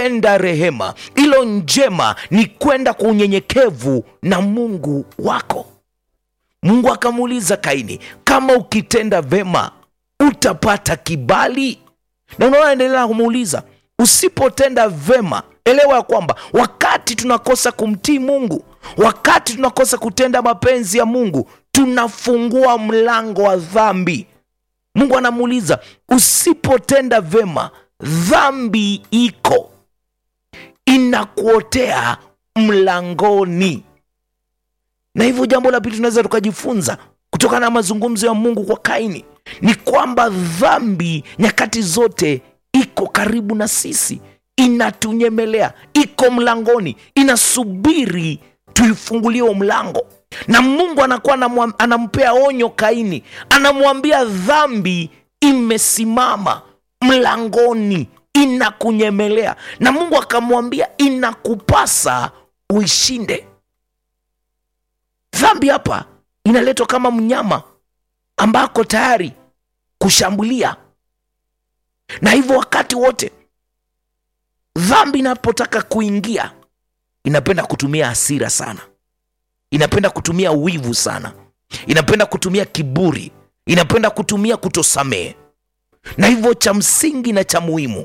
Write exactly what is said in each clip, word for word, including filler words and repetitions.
kupenda rehema, ilo njema ni kwenda kwa unyenyekevu na Mungu wako. Mungu akamuuliza Kaini, kama ukitenda vema utapata kibali? Na unaona endelea kumuuliza, usipotenda vema, elewa ya kwamba wakati tunakosa kumtii Mungu, wakati tunakosa kutenda mapenzi ya Mungu, tunafungua mlango wa dhambi. Mungu anamuuliza, usipotenda vema, dhambi iko inakuotea mlangoni. Na hivyo jambo la pili tunaweza tukajifunza kutokana na mazungumzo ya Mungu kwa Kaini ni kwamba dhambi nyakati zote iko karibu na sisi, inatunyemelea, iko mlangoni, inasubiri tuifungulie mlango. Na Mungu anakuwa anampea onyo Kaini, anamwambia dhambi imesimama mlangoni, inakunyemelea. Na Mungu akamwambia inakupasa uishinde. Dhambi hapa inaletwa kama mnyama ambako tayari kushambulia. Na hivyo wakati wote dhambi inapotaka kuingia, inapenda kutumia hasira sana, inapenda kutumia wivu sana, inapenda kutumia kiburi, inapenda kutumia kutosamehe. Na hivyo cha msingi na cha muhimu,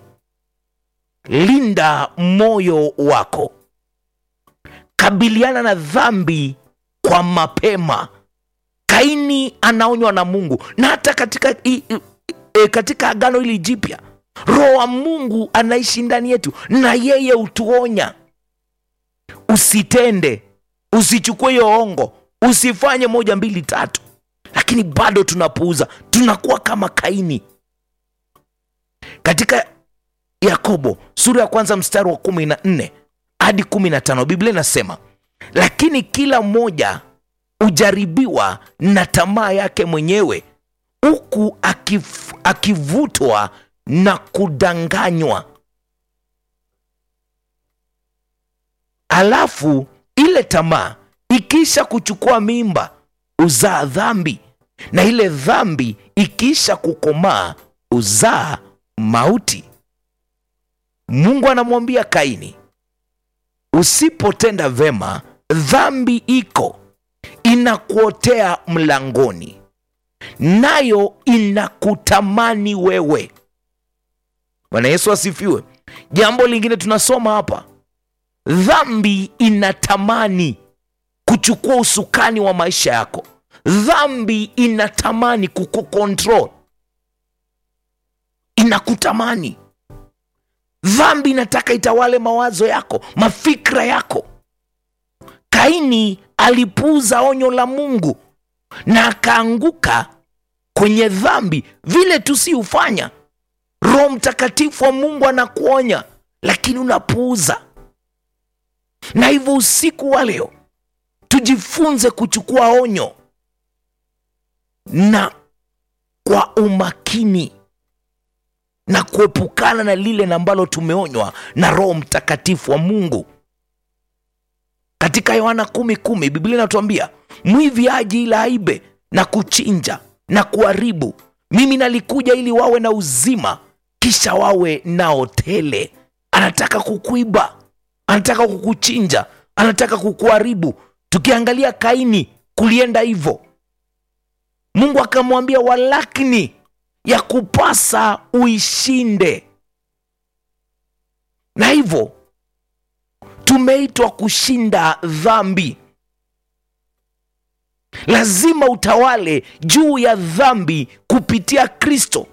linda moyo wako, kabiliana na dhambi kwa mapema. Kaini anaonywa na Mungu, na hata katika i, i, e, katika agano hili jipya, Roho wa Mungu anaishi ndani yetu, na yeye utuonya, usitende, usichukue hiyo ongo, usifanye moja mbili tatu. Lakini bado tunapuuza, tunakuwa kama Kaini. Katika Yakobo sura ya kwanza mstari wa kumi na nne hadi kumi na tano Biblia inasema, lakini kila mmoja ujaribiwa na tamaa yake mwenyewe, huku akif, akivutwa na kudanganywa. Alafu ile tamaa ikisha kuchukua mimba uzaa dhambi, na ile dhambi ikisha kukomaa uzaa mauti. Mungu anamwambia Kaini, usipotenda vema, dhambi iko inakuotea mlangoni, nayo inakutamani wewe. Bwana Yesu asifiwe. Jambo lingine tunasoma hapa, dhambi inatamani kuchukua usukani wa maisha yako. Dhambi inatamani kukukontrol, inakutamani. Dhambi inataka itawale mawazo yako, mafikra yako. Kaini alipuuza onyo la Mungu na akaanguka kwenye dhambi. Vile tusiufanya, Roho Mtakatifu wa Mungu anakuonya, lakini unapuuza. Na hivyo usiku wa leo tujifunze kuchukua onyo na kwa umakini, na kuepukana na lile ambalo tumeonywa na Roho Mtakatifu wa Mungu. Katika Yohana kumi kumi Biblia inatuambia, mwivi haji ila aibe na kuchinja na kuharibu. Mimi nalikuja ili wawe na uzima, kisha wawe nao tele. Anataka kukuiba, anataka kukuchinja, anataka kukuharibu. Tukiangalia Kaini, kulienda hivyo. Mungu akamwambia, walakini ya kupasa uishinde. Na hivyo tumeitwa kushinda dhambi. Lazima utawale juu ya dhambi kupitia Kristo.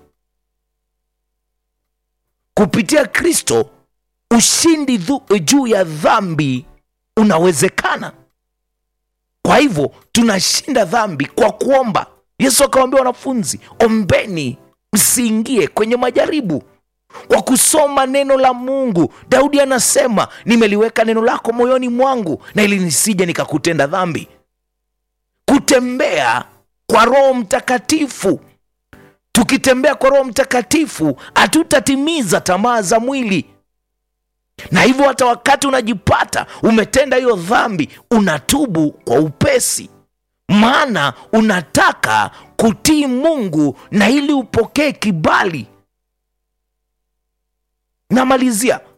Kupitia Kristo ushindi dhu, juu ya dhambi unawezekana. Kwa hivyo tunashinda dhambi kwa kuomba. Yesu akamwambia wanafunzi, ombeni msiingie kwenye majaribu. Kwa kusoma neno la Mungu, Daudi anasema, nimeliweka neno lako moyoni mwangu, na ili nisije nikakutenda dhambi. Kutembea kwa Roho Mtakatifu. Tukitembea kwa Roho Mtakatifu, hatutatimiza tamaa za mwili. Na hivyo hata wakati unajipata umetenda hiyo dhambi, unatubu kwa upesi, maana unataka kutii Mungu na ili upokee kibali. Namalizia,